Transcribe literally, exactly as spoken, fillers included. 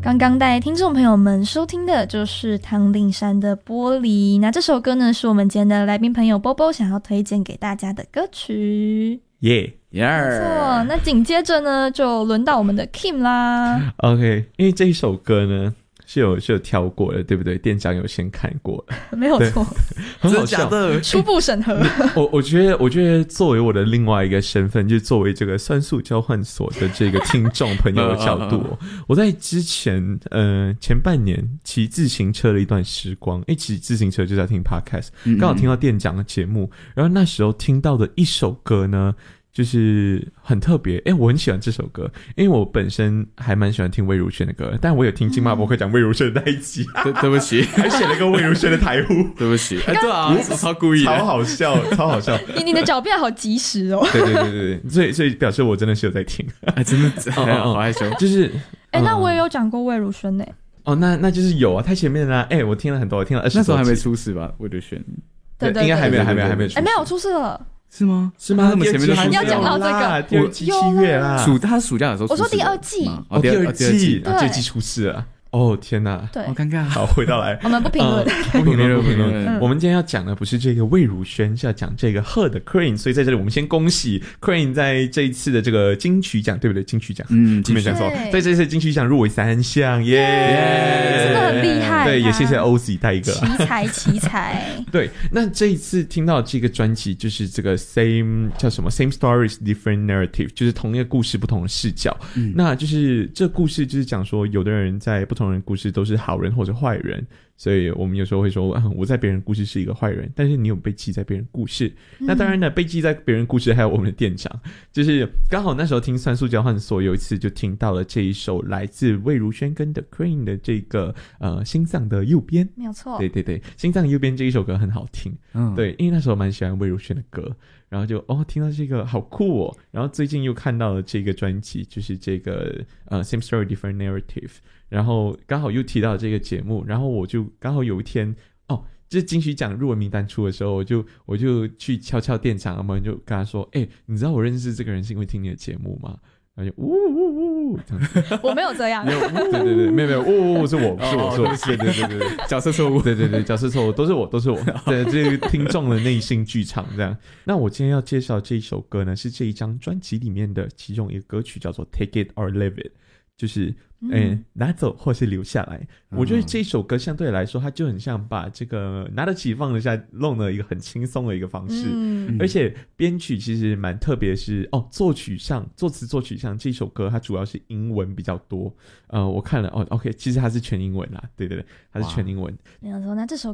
刚刚带听众朋友们收听的就是唐令山的玻璃，那这首歌呢是我们今天的来宾朋友 Bobo 想要推荐给大家的歌曲。 耶耶！没错，那紧接着呢就轮到我们的 Kim 啦。 OK， 因为这一首歌呢是有是有挑过的，对不对？店长有先看过了， 没有错， 很好笑的初步审核。 我我觉得，我觉得作为我的另外一个身份，就是作为这个酸素交换所的这个听众朋友的角度、哦，我在之前呃前半年骑自行车的一段时光，诶，骑自行车就在听 podcast， 刚好听到店长的节目，然后那时候听到的一首歌呢。就是很特别，诶、欸、我很喜欢这首歌，因为我本身还蛮喜欢听魏如萱的歌，但我有听金马博客讲魏如萱的那一集， 对对不起， 还写了个魏如萱的台呼， 对不起，哎、欸、对啊，我超故意的， 超好笑，超好笑， 你你的脚变好及时哦， 对对对对对，所以所以表示我真的是有在听， 哎、欸、真的，哦哦、好害羞， 就是， 哎、欸嗯，那我也有讲过魏如萱呢， 哦，那那就是有啊，太前面啦、啊，哎、欸，我听了很多，我听了二十多集， 那时候还没出事吧？魏如萱， 对 对, 对, 对，应该还没有，还没有，还没有出事， 哎、欸，没有出事了。 是吗？ 是吗？ 那么前面的要讲到这个， 第二季七月啦， 暑他暑假的时候， 我说第二季， 哦，第二季， 第二季出事了。哦天哪， 对， 好尴尬。 好，回到来， 我们不评论、 嗯，不评论，不评论、 嗯。 我们今天要讲的不是这个魏如萱，是要讲这个贺的 Crane， 所以在这里我们先恭喜 Crane 在这一次的这个金曲奖，对不对？金曲奖， 嗯， 没讲错，在这次金曲奖入围三项，耶、 yeah ，真的很厉害。 对，也谢谢 O Z 带一个， 奇才奇才。 对，那这一次听到这个专辑就是这个 Same 叫什么 Same Stories Different Narrative， 就是同一个故事不同的视角。嗯，那就是这故事就是讲说，有的人在不同人的故事都是好人或者坏人，所以我们有时候会说、啊、我在别人故事是一个坏人，但是你有被记在别人故事、嗯、那当然呢，被记在别人故事还有我们的店长，就是刚好那时候听酸素交换所有一次就听到了这一首来自魏如萱跟 The Crane 的这个呃心脏的右边， 没有错， 对对对，心脏右边这一首歌很好听，嗯，对，因为那时候蛮喜欢魏如萱的歌，然后就哦听到这个好酷哦，然后最近又看到了这个专辑，就是这个呃 Same Story Different Narrative， 然后刚好又提到这个节目，然后我就刚好有一天哦，就是金曲奖入围名单出的时候，我就我就去敲敲店长，我们就跟他说，哎、欸，你知道我认识这个人是因为听你的节目吗？然后就呜呜呜这样子， 我没有这样， 没有，对对对，没有没有，呜呜是我，是我，是我，对对对对对， 角色错误， 对对对，角色错误，都是我，都是我，对，这个听众的内心剧场这样。那我今天要介绍这一首歌呢，是这一张专辑里面的其中一个歌曲，叫做 Take It or Leave It， 就是诶、嗯、拿走或是留下来、嗯、我觉得这首歌相对来说它就很像把这个拿得起放得下弄了一个很轻松的一个方式、嗯、而且编曲其实蛮特别，是哦作曲上作词作曲上这首歌它主要是英文比较多，呃我看了哦 OK 其实它是全英文啦，对对对，它是全英文。 没有错，那这首